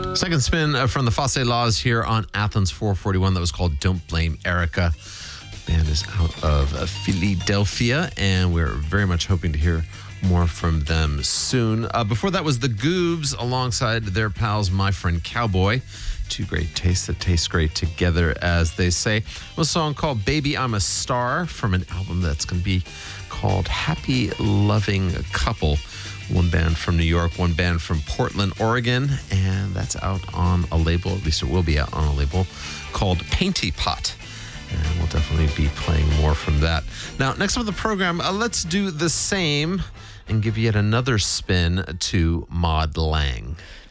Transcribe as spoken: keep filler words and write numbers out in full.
Second spin uh, from the Fosse Laws here on Athens four forty-one. That was called Don't Blame Erica. The band is out of uh, Philadelphia, and we're very much hoping to hear more from them soon. Uh, before that was the Goobs alongside their pals My Friend Cowboy. Two great tastes that taste great together, as they say. A song called Baby I'm a Star from an album that's going to be called Happy Loving Couple. One band from New York, one band from Portland, Oregon, and that's out on a label, at least it will be out on a label, called Painty Pot. And we'll definitely be playing more from that. Now, next up on the program, uh, let's do the same and give yet another spin to Maud Lang.